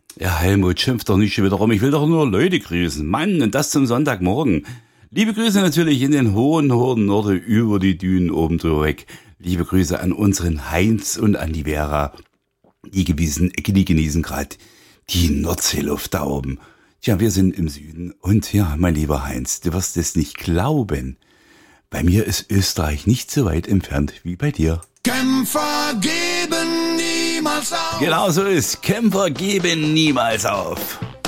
Ja, Helmut, schimpf doch nicht schon wieder rum. Ich will doch nur Leute grüßen. Mann, und das zum Sonntagmorgen. Liebe Grüße natürlich in den hohen Norden über die Dünen oben drüber weg. Liebe Grüße an unseren Heinz und an die Vera. Die genießen gerade die Nordseeluft da oben. Tja, wir sind im Süden. Und ja, mein lieber Heinz, du wirst es nicht glauben. Bei mir ist Österreich nicht so weit entfernt wie bei dir. Kämpfer geben niemals auf. Genau so ist. Kämpfer geben niemals auf.